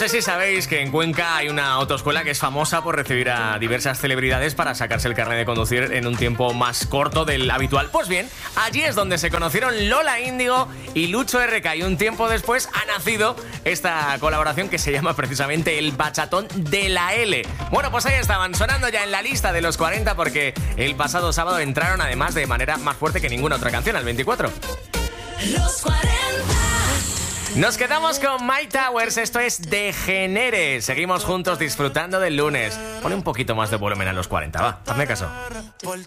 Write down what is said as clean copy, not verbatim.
sé si sabéis que en Cuenca hay una autoescuela que es famosa por recibir a diversas celebridades para sacarse el carnet de conducir en un tiempo más corto del habitual. Pues bien, allí es donde se conocieron Lola Índigo y Lucho RK, y un tiempo después ha nacido esta colaboración que se llama precisamente el Bachatón de la L. Bueno, pues ahí estaban, sonando ya en la lista de los 40, porque el pasado sábado entraron además de manera más fuerte que ninguna otra canción, al 24. Los 40. Nos quedamos con My Towers, esto es Degenere. Seguimos juntos disfrutando del lunes. Pone un poquito más de volumen a los 40, va, hazme caso.